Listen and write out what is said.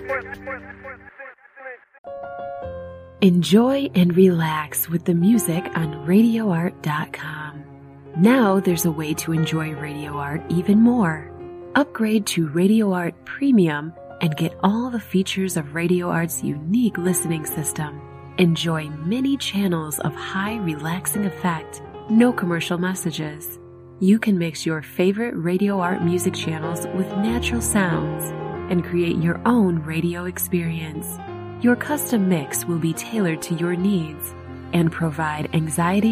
Enjoy and relax with the music on RadioArt.com. Now there's a way to enjoy Radio Art even more. Upgrade to Radio Art Premium and get all the features of Radio Art's unique listening system. Enjoy many channels of high relaxing effect, no commercial messages. You can mix your favorite Radio Art music channels with natural sounds and create your own radio experience. Your custom mix will be tailored to your needs and provide anxiety